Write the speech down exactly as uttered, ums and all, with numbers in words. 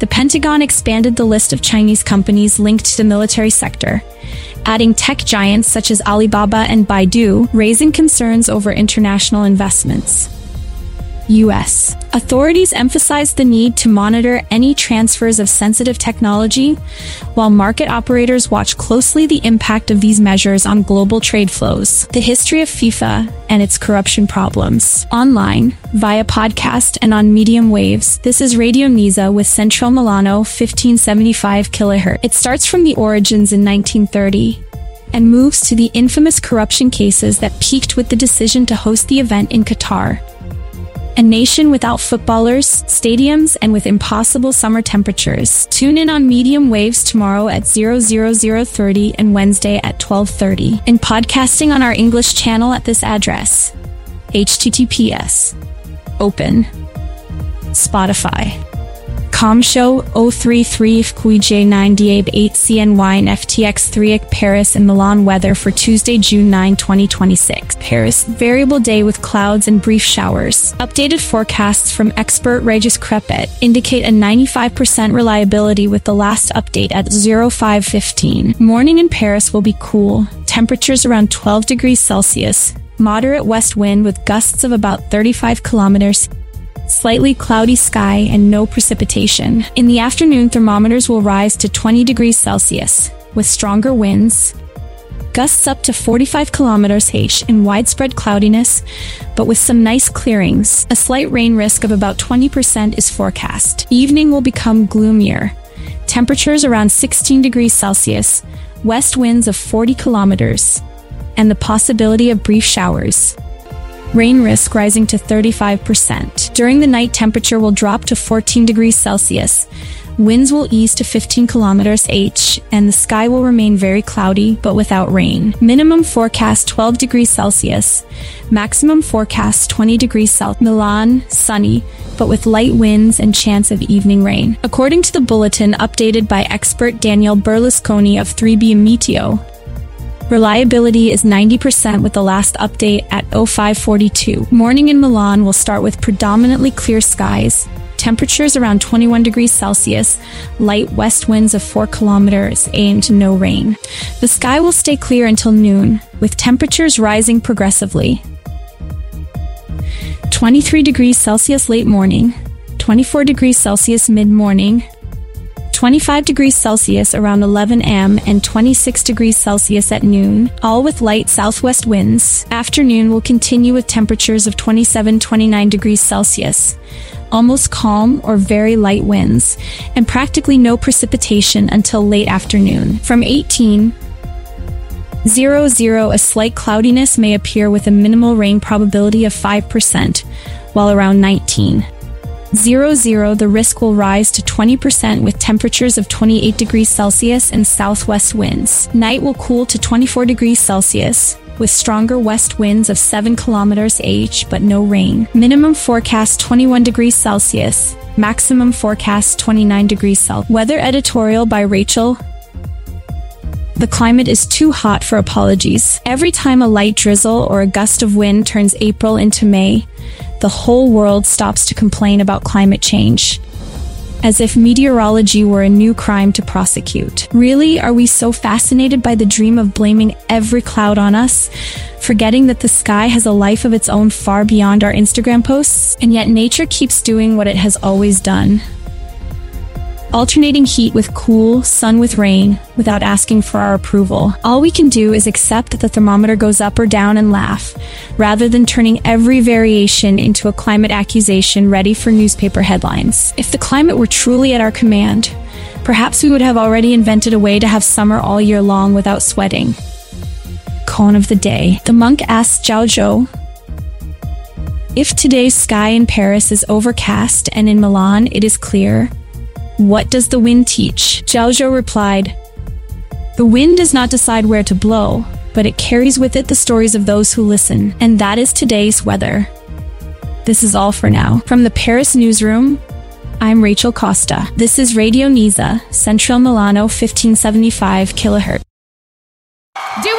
The Pentagon expanded the list of Chinese companies linked to the military sector, adding tech giants such as Alibaba and Baidu, raising concerns over international investments. U S authorities emphasized the need to monitor any transfers of sensitive technology, while market operators watch closely the impact of these measures on global trade flows. The history of FIFA and its corruption problems. Online, via podcast, and on medium waves, this is Radio Nisa with Central Milano fifteen seventy-five kilohertz. It starts from the origins in nineteen thirty and moves to the infamous corruption cases that peaked with the decision to host the event in Qatar. A nation without footballers, stadiums, and with impossible summer temperatures. Tune in on medium waves tomorrow at zero zero zero thirty and Wednesday at twelve thirty. And podcasting on our English channel at this address. H T T P S. Open. Spotify. Comshow zero three three F Q J nine D A B eight C N Y and F T X three Paris and Milan weather for Tuesday, June ninth, twenty twenty-six. Paris, variable day with clouds and brief showers. Updated forecasts from expert Regis Crepet indicate a ninety-five percent reliability with the last update at oh five fifteen. Morning in Paris will be cool. Temperatures around twelve degrees Celsius. Moderate west wind with gusts of about thirty-five kilometers. Slightly cloudy sky and no precipitation. In the afternoon, thermometers will rise to twenty degrees Celsius, with stronger winds, gusts up to forty-five kilometers per hour and widespread cloudiness, but with some nice clearings. A slight rain risk of about twenty percent is forecast. Evening will become gloomier. Temperatures around sixteen degrees Celsius, west winds of forty kilometers, and the possibility of brief showers. Rain risk rising to thirty-five percent. During the night, temperature will drop to fourteen degrees Celsius. Winds will ease to fifteen kilometers per hour, and the sky will remain very cloudy, but without rain. Minimum forecast twelve degrees Celsius. Maximum forecast twenty degrees Celsius. Milan, sunny, but with light winds and chance of evening rain. According to the bulletin updated by expert Daniel Berlusconi of three B Meteo, reliability is ninety percent with the last update at oh five forty-two. Morning in Milan will start with predominantly clear skies, temperatures around twenty-one degrees Celsius, light west winds of four kilometers and no rain. The sky will stay clear until noon, with temperatures rising progressively. twenty-three degrees Celsius late morning, twenty-four degrees Celsius mid-morning, twenty-five degrees Celsius around eleven a m and twenty-six degrees Celsius at noon, all with light southwest winds. Afternoon will continue with temperatures of twenty-seven to twenty-nine degrees Celsius, almost calm or very light winds, and practically no precipitation until late afternoon. From eighteen hundred, a slight cloudiness may appear with a minimal rain probability of five percent, while around nineteen hundred, the risk will rise to twenty percent with temperatures of twenty-eight degrees Celsius and southwest winds. Night will cool to twenty-four degrees Celsius, with stronger west winds of seven kilometers per hour but no rain. Minimum forecast twenty-one degrees Celsius, maximum forecast twenty-nine degrees Celsius. Weather editorial by Rachel. The climate is too hot for apologies. Every time a light drizzle or a gust of wind turns April into May, the whole world stops to complain about climate change, as if meteorology were a new crime to prosecute. Really, are we so fascinated by the dream of blaming every cloud on us, forgetting that the sky has a life of its own far beyond our Instagram posts? And yet nature keeps doing what it has always done. Alternating heat with cool, sun with rain, without asking for our approval. All we can do is accept that the thermometer goes up or down and laugh, rather than turning every variation into a climate accusation ready for newspaper headlines. If the climate were truly at our command, perhaps we would have already invented a way to have summer all year long without sweating. Koan of the day. The monk asks Zhao Zhou, if today's sky in Paris is overcast and in Milan it is clear, what does the wind teach? Zhao Zhou replied, the wind does not decide where to blow, but it carries with it the stories of those who listen. And that is today's weather. This is all for now. From the Paris newsroom, I'm Rachel Costa. This is Radio Nisa, Central Milano fifteen seventy-five kilohertz. Do